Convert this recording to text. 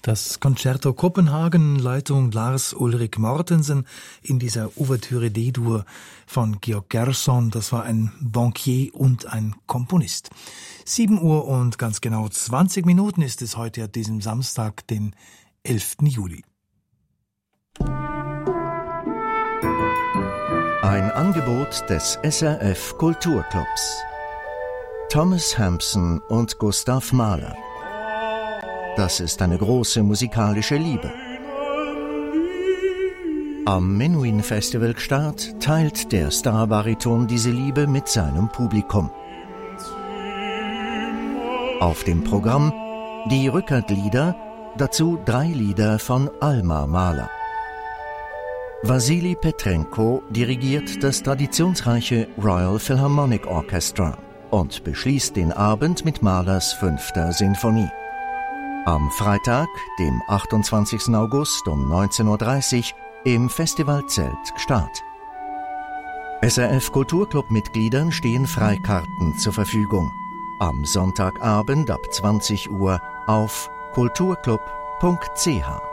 Das Concerto Kopenhagen, Leitung Lars Ulrik Mortensen in dieser Ouvertüre D-Dur von Georg Gershon. Das war ein Bankier und ein Komponist. 7 Uhr und ganz genau 20 Minuten ist es heute an diesem Samstag, den 11. Juli. Ein Angebot des SRF Kulturclubs. Thomas Hampson und Gustav Mahler. Das ist eine große musikalische Liebe. Am Menuhin Festival Gstaad teilt der Starbariton diese Liebe mit seinem Publikum. Auf dem Programm die Rückert-Lieder, dazu 3 Lieder von Alma Mahler. Wassily Petrenko dirigiert das traditionsreiche Royal Philharmonic Orchestra und beschließt den Abend mit Mahlers 5. Sinfonie. Am Freitag, dem 28. August um 19.30 Uhr im Festivalzelt Gstaad. SRF Kulturclub-Mitgliedern stehen Freikarten zur Verfügung. Am Sonntagabend ab 20 Uhr auf kulturclub.ch.